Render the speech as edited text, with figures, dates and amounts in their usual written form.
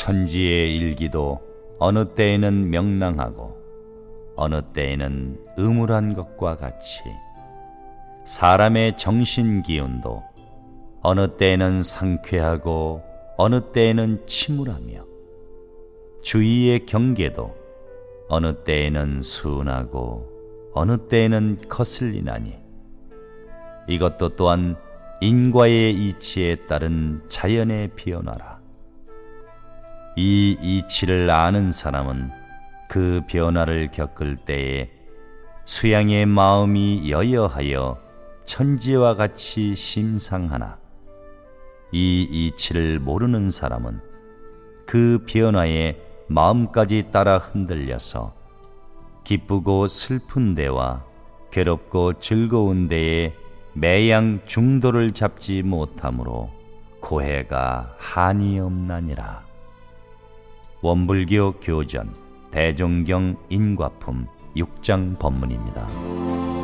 천지의 일기도 어느 때에는 명랑하고 어느 때에는 음울한 것과 같이 사람의 정신 기운도 어느 때에는 상쾌하고 어느 때에는 침울하며 주의의 경계도 어느 때에는 순하고 어느 때에는 거슬리나니 이것도 또한 인과의 이치에 따른 자연의 변화라. 이 이치를 아는 사람은 그 변화를 겪을 때에 수양의 마음이 여여하여 천지와 같이 심상하나 이 이치를 모르는 사람은 그 변화에 마음까지 따라 흔들려서 기쁘고 슬픈 데와 괴롭고 즐거운 데에 매양 중도를 잡지 못하므로 고해가 한이 없나니라. 원불교 교전 대종경 인과품 6장 법문입니다.